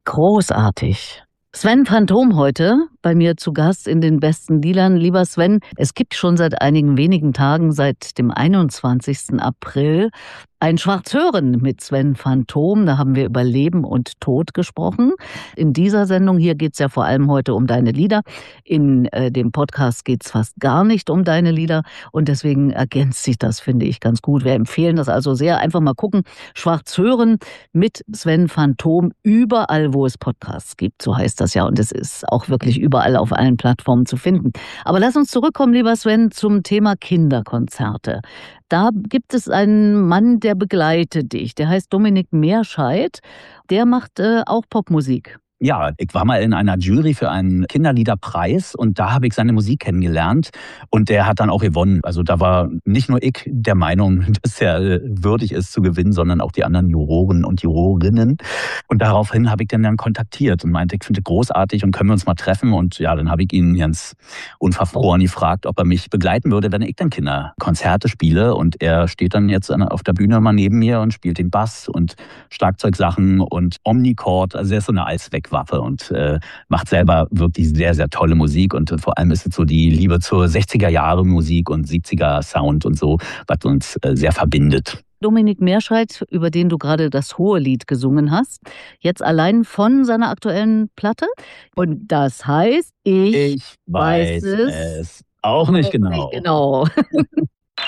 Großartig. Sven Phantom heute bei mir zu Gast in den besten Dealern. Lieber Sven, es gibt schon seit einigen wenigen Tagen, seit dem 21. April, ein Schwarzhören mit Sven Phantom. Da haben wir über Leben und Tod gesprochen. In dieser Sendung hier geht es ja vor allem heute um deine Lieder. In dem Podcast geht es fast gar nicht um deine Lieder. Und deswegen ergänzt sich das, finde ich, ganz gut. Wir empfehlen das also sehr. Einfach mal gucken. Schwarzhören mit Sven Phantom überall, wo es Podcasts gibt. So heißt das ja. Und es ist auch wirklich überall auf allen Plattformen zu finden. Aber lass uns zurückkommen, lieber Sven, zum Thema Kinderkonzerte. Da gibt es einen Mann, der begleitet dich. Der heißt Dominik Meerscheid. Der macht auch Popmusik. Ja, ich war mal in einer Jury für einen Kinderliederpreis und da habe ich seine Musik kennengelernt und der hat dann auch gewonnen. Also da war nicht nur ich der Meinung, dass er würdig ist zu gewinnen, sondern auch die anderen Juroren und Jurorinnen. Und daraufhin habe ich den dann kontaktiert und meinte, ich finde es großartig und können wir uns mal treffen. Und ja, dann habe ich ihn ganz unverfroren gefragt, ob er mich begleiten würde, wenn ich dann Kinderkonzerte spiele. Und er steht dann jetzt auf der Bühne mal neben mir und spielt den Bass und Schlagzeugsachen und Omnichord. Also er ist so eine Allzweckwaffe und macht selber wirklich sehr, sehr tolle Musik. Und vor allem ist es so die Liebe zur 60er-Jahre-Musik und 70er-Sound und so, was uns sehr verbindet. Dominik Meerscheid, über den du gerade das Hohelied gesungen hast, jetzt allein von seiner aktuellen Platte. Und das heißt, ich weiß es auch nicht genau.